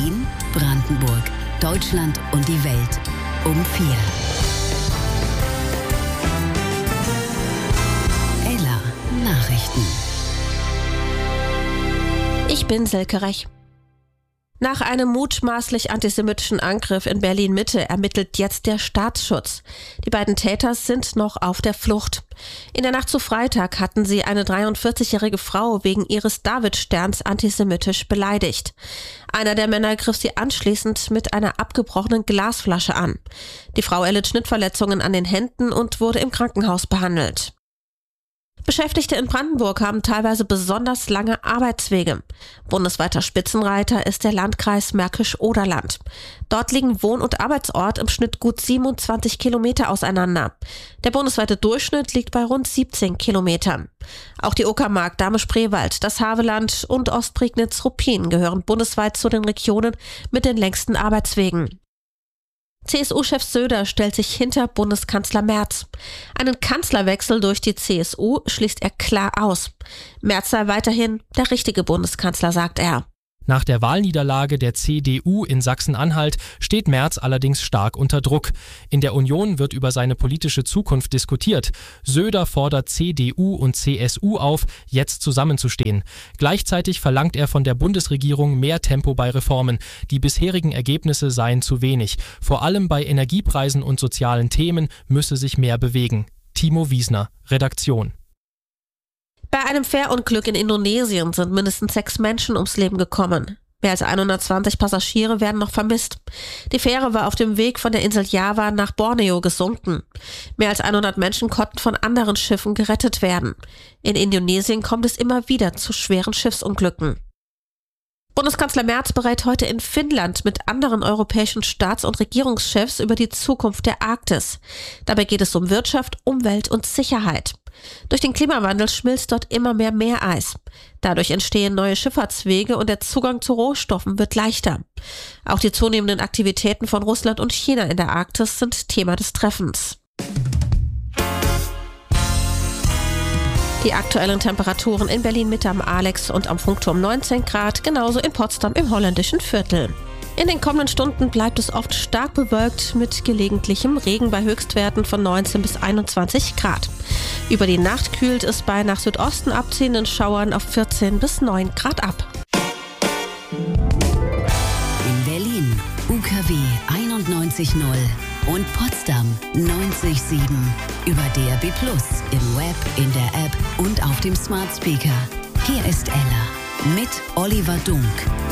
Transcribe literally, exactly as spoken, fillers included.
Berlin, Brandenburg, Deutschland und die Welt um vier. Ella Nachrichten. Ich bin Silke Rech. Nach einem mutmaßlich antisemitischen Angriff in Berlin-Mitte ermittelt jetzt der Staatsschutz. Die beiden Täter sind noch auf der Flucht. In der Nacht zu Freitag hatten sie eine dreiundvierzigjährige Frau wegen ihres Davidsterns antisemitisch beleidigt. Einer der Männer griff sie anschließend mit einer abgebrochenen Glasflasche an. Die Frau erlitt Schnittverletzungen an den Händen und wurde im Krankenhaus behandelt. Beschäftigte in Brandenburg haben teilweise besonders lange Arbeitswege. Bundesweiter Spitzenreiter ist der Landkreis Märkisch-Oderland. Dort liegen Wohn- und Arbeitsort im Schnitt gut siebenundzwanzig Kilometer auseinander. Der bundesweite Durchschnitt liegt bei rund siebzehn Kilometern. Auch die Uckermark, Dahme-Spreewald, das Havelland und Ostprignitz-Ruppin gehören bundesweit zu den Regionen mit den längsten Arbeitswegen. C S U-Chef Söder stellt sich hinter Bundeskanzler Merz. Einen Kanzlerwechsel durch die C S U schließt er klar aus. Merz sei weiterhin der richtige Bundeskanzler, sagt er. Nach der Wahlniederlage der C D U in Sachsen-Anhalt steht Merz allerdings stark unter Druck. In der Union wird über seine politische Zukunft diskutiert. Söder fordert C D U und C S U auf, jetzt zusammenzustehen. Gleichzeitig verlangt er von der Bundesregierung mehr Tempo bei Reformen. Die bisherigen Ergebnisse seien zu wenig. Vor allem bei Energiepreisen und sozialen Themen müsse sich mehr bewegen. Timo Wiesner, Redaktion. Bei einem Fährunglück in Indonesien sind mindestens sechs Menschen ums Leben gekommen. Mehr als hundertzwanzig Passagiere werden noch vermisst. Die Fähre war auf dem Weg von der Insel Java nach Borneo gesunken. Mehr als hundert Menschen konnten von anderen Schiffen gerettet werden. In Indonesien kommt es immer wieder zu schweren Schiffsunglücken. Bundeskanzler Merz berät heute in Finnland mit anderen europäischen Staats- und Regierungschefs über die Zukunft der Arktis. Dabei geht es um Wirtschaft, Umwelt und Sicherheit. Durch den Klimawandel schmilzt dort immer mehr Meereis. Dadurch entstehen neue Schifffahrtswege und der Zugang zu Rohstoffen wird leichter. Auch die zunehmenden Aktivitäten von Russland und China in der Arktis sind Thema des Treffens. Die aktuellen Temperaturen in Berlin-Mitte am Alex und am Funkturm neunzehn Grad, genauso in Potsdam im holländischen Viertel. In den kommenden Stunden bleibt es oft stark bewölkt mit gelegentlichem Regen bei Höchstwerten von neunzehn bis einundzwanzig Grad. Über die Nacht kühlt es bei nach Südosten abziehenden Schauern auf vierzehn bis neun Grad ab. In Berlin U K W einundneunzig Komma null und Potsdam neunzig Komma sieben. Über D A B plus, im Web, in der App und auf dem Smart Speaker. Hier ist Ella mit Oliver Dunk.